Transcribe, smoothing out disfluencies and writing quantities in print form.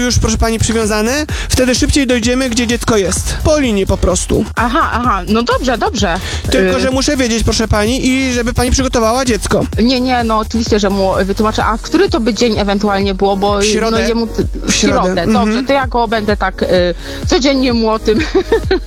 już, proszę pani, przywiązane, wtedy szybciej dojdziemy, gdzie dziecko jest. Po linii po prostu. Aha, no dobrze. Tylko, że muszę wiedzieć, proszę pani, i żeby pani przygotowała dziecko. Nie, no oczywiście, że mu wytłumaczę. A który to by dzień ewentualnie było, bo W środę. no jemu W środę. Dobrze, to ja go będę tak codziennie mu o tym